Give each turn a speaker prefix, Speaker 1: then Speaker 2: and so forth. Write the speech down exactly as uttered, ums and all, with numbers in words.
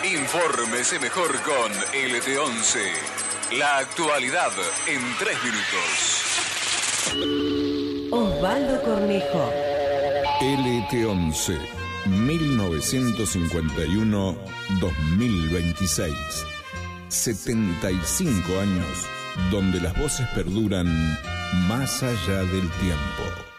Speaker 1: Infórmese mejor con L T once. La actualidad en tres minutos.
Speaker 2: Osvaldo Cornejo.
Speaker 3: L T once, mil novecientos cincuenta y uno a dos mil veintiséis. setenta y cinco años donde las voces perduran más allá del tiempo.